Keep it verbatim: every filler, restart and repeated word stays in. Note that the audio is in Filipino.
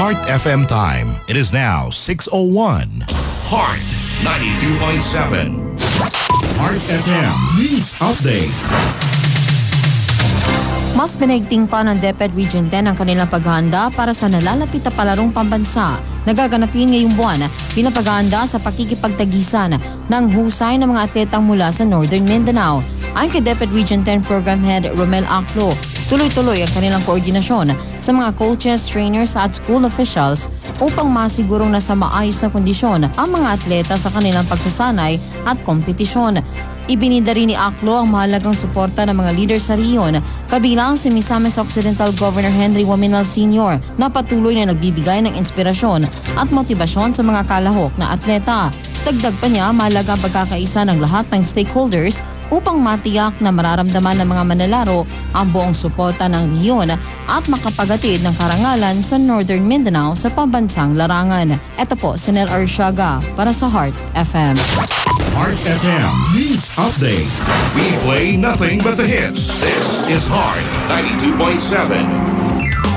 Heart F M time. It is now six oh one. Heart ninety-two point seven. Heart F M News Update. Mas pinagting pa ng DepEd Region ten ang kanilang paghahanda para sa nalalapit na palarong pambansa na gaganapin ngayong buwan bilang paghahanda sa pakikipagtagisan ng husay ng mga atletang mula sa Northern Mindanao. Ayon kay DepEd Region ten Program Head Romel Aclo, tuloy-tuloy ang kanilang koordinasyon sa mga coaches, trainers at school officials upang masigurong nasa maayos na kondisyon ang mga atleta sa kanilang pagsasanay at kompetisyon. Ibinida rin ni Aclo ang mahalagang suporta ng mga leaders sa riyon, kabilang si Misamis Occidental Governor Henry Waminal Senior na patuloy na nagbibigay ng inspirasyon at motibasyon sa mga kalahok na atleta. Dagdag pa niya, mahalaga ang pagkakaisa ng lahat ng stakeholders upang matiyak na mararamdaman ng mga manlalaro ang buong suporta ng riyon at makapagatid ng karangalan sa Northern Mindanao sa pambansang larangan. Ito po si Nel Arshaga para sa Heart F M. Heart F M News Update. We play nothing but the hits. This is Heart ninety-two point seven.